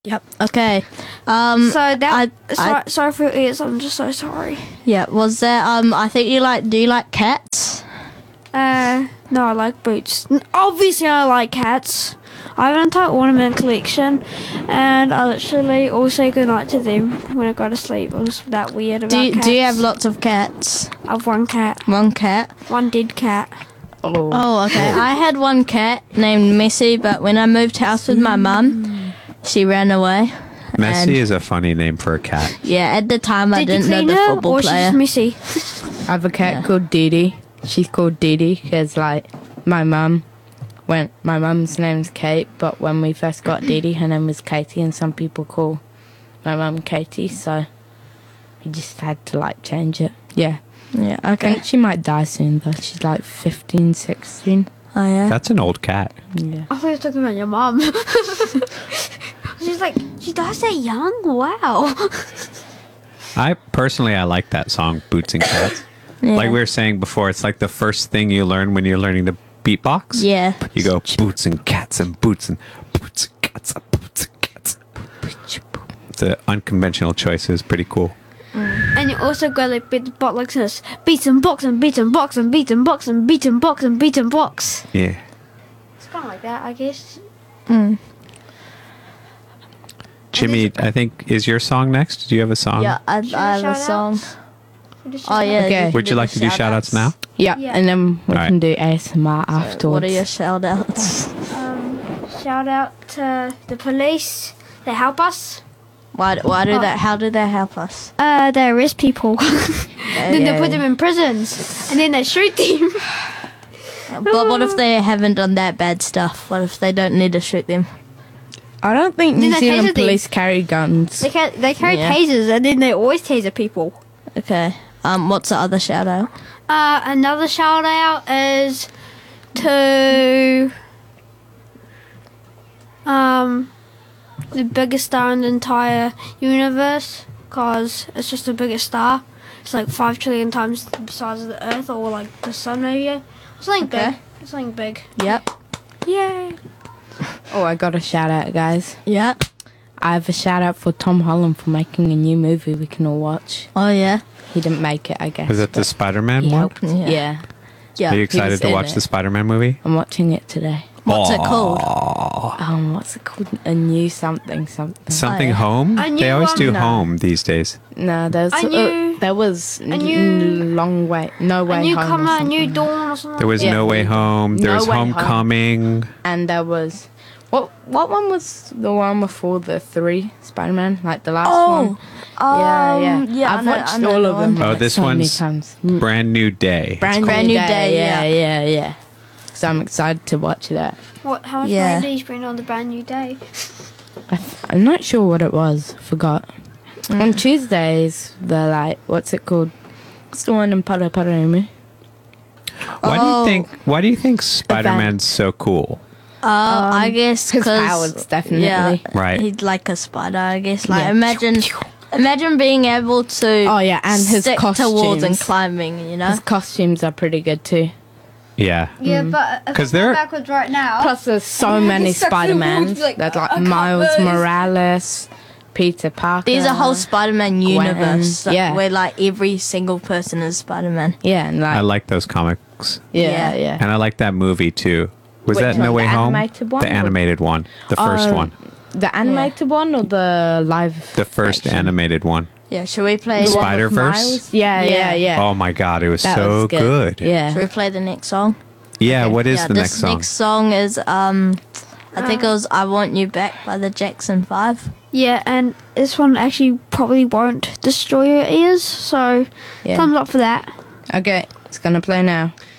Yep. Okay. So that. I- sorry for your ears. I'm just so sorry. Yeah. Was there? I think you like. Do you like cats? No, I like boots. Obviously, I like cats. I have an entire ornament collection, and I literally all say goodnight to them when I go to sleep. I'm just that weird about cats. Do you have lots of cats? I have one cat. One cat. One dead cat. Oh, okay. I had one cat named Missy, but when I moved house with my mum, she ran away. Messi And- is a funny name for a cat. Yeah, at the time I Did you didn't know clean the her, football or player. she's messy? I have a cat called Dee Dee. She's called Dee Dee because, like, my mum's name's Kate, but when we first got Dee Dee, her name was Katie, and some people call my mum Katie, so we just had to, like, change it. Yeah. Yeah, I okay. think she might die soon, though. She's, like, 15, 16. Oh, yeah. That's an old cat. Yeah. I thought you were talking about your mum. She's like, she dies that young? Wow. I like that song, Boots and Cats. Yeah. Like we were saying before, it's like the first thing you learn when you're learning to beatbox. Yeah. You go boots and cats and boots and boots and cats and boots and cats. It's an unconventional choice. It was pretty cool. And you also go like beat the box like this. Beat and box and beat and box and beat and box and beat and box and beat and box. Yeah. It's kind of like that, I guess. Jimmy, I think, is your song next? Do you have a song? Yeah, I have a song. Oh, yeah. Okay. Would you like to do shout outs now? Yeah, Yeah. and then we Alright. can do ASMR afterwards. What are your shout outs? Shout out to the police. They help us. Why do they? How do they help us? They arrest people. Then they put them in prisons. And then they shoot them. But what if they haven't done that bad stuff? What if they don't need to shoot them? I don't think New Then they Zealand taser them. police carry guns. They carry Yeah. tasers and then they always taser people. Okay. What's the other shout out? Another shout out is to the biggest star in the entire universe, because it's just the biggest star. It's like 5 trillion times the size of the Earth, or like the sun maybe. Something Okay. big. Something big. Yep. Yay! Oh, I got a shout out, guys. Yeah. I have a shout out for Tom Holland for making a new movie we can all watch. Oh yeah. He didn't make it, I guess. Was it the but Spider-Man he one? helped. Yeah. Yeah. Yeah. Are you excited was to in watch it. the Spider-Man movie? I'm watching it today. What's it called? What's it called? A new something. Something Oh, yeah. Home? A new They always one? do No. Home these days. No, there was new- long way, no way A new home. or comer, a new something. dawn or something. There was Yeah. No Way Home. There No was Way Home. Homecoming. And there was what one was the one before the 3 Spider-Man, like the last one. yeah. I've watched I know all the of them. one. Oh, like, this so many one's times. Brand New Day. Brand New Day, yeah. So I'm excited to watch that. What? How much Yeah. money did you spend on the brand new day? I'm not sure what it was. Forgot. On Tuesdays, the like, what's it called? It's the one in Paraparaumu. Why do you think Spider-Man's so cool? I guess His because powers, definitely. yeah, Right. he's like a spider. I guess. Like Yeah. imagine being able to. Oh yeah, and his stick to walls and costumes. climbing. You know. His costumes are pretty good too. Yeah. Yeah, but if 'Cause I go they're- backwards right now. Plus, there's so many He's stuck in the Spider-Mans. woods, like, There's I like can't Miles move. Morales, Peter Parker. There's a whole Spider-Man universe yeah. where like every single person is Spider-Man. Yeah, and I like like those comics. yeah. And I like that movie too. Was Which that one? No Way The Home? animated one The or- animated one. The first one. The animated one or the live? The first action? animated one. Yeah. Should we play? The one with Spider-Verse? Miles? Yeah. Oh my god, it was That so was good. Should Yeah. we play the next song? Yeah, what is yeah, the this next song? next song is I think it was "I Want You Back" by the Jackson 5. Yeah, and this one actually probably won't destroy your ears, so Yeah. thumbs up for that. Okay, it's gonna play now.